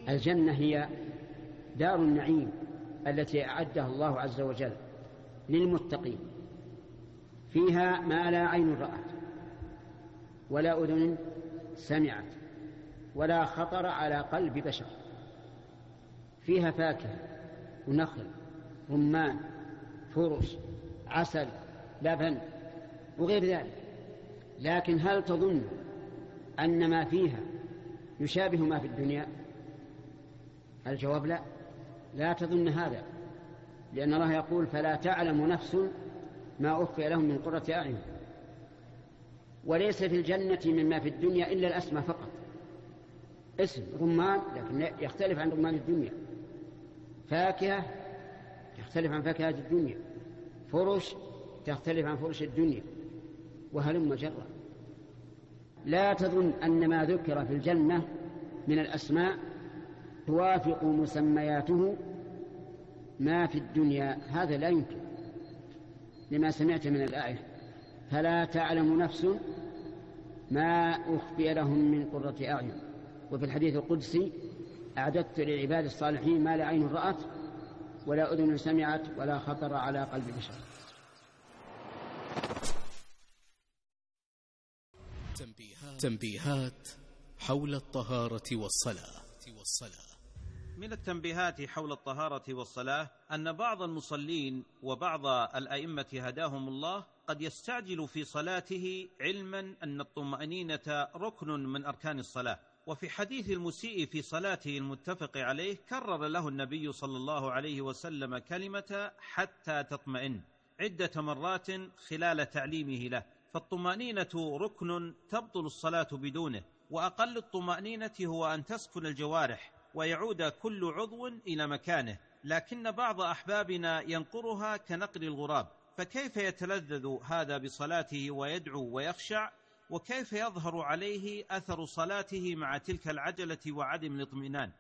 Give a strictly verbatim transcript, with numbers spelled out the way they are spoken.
الجنة هي دار النعيم التي أعدها الله عز وجل للمتقين، فيها ما لا عين رأت ولا أذن سمعت ولا خطر على قلب بشر. فيها فاكهة ونخل رمان فرش عسل لبن وغير ذلك. لكن هل تظن أن ما فيها يشابه ما في الدنيا؟ الجواب لا، لا تظن هذا، لأن الله يقول فلا تعلم نفس ما أخفي لهم من قرة أعين. وليس في الجنة مما في الدنيا إلا الأسماء فقط، اسم رمان لكن يختلف عن رمان الدنيا، فاكهة يختلف عن فاكهة الدنيا، فرش تختلف عن فرش الدنيا، وهلم جرا. لا تظن أن ما ذكر في الجنة من الأسماء توافق مسمياته ما في الدنيا، هذا لا يمكن، لما سمعت من الآية فلا تعلم نفس ما أخفي لهم من قرة أعين. وفي الحديث القدسي أعددت للعباد الصالحين ما لا عين رأت ولا أذن سمعت ولا خطر على قلب بشر. تنبيهات حول الطهارة والصلاة. من التنبيهات حول الطهارة والصلاة أن بعض المصلين وبعض الأئمة هداهم الله قد يستعجل في صلاته علما أن الطمأنينة ركن من أركان الصلاة. وفي حديث المسيء في صلاته المتفق عليه كرر له النبي صلى الله عليه وسلم كلمة حتى تطمئن عدة مرات خلال تعليمه له. فالطمأنينة ركن تبطل الصلاة بدونه، وأقل الطمأنينة هو أن تسكن الجوارح ويعود كل عضو إلى مكانه، لكن بعض أحبابنا ينقرها كنقر الغراب. فكيف يتلذذ هذا بصلاته ويدعو ويخشع، وكيف يظهر عليه أثر صلاته مع تلك العجلة وعدم الاطمئنان؟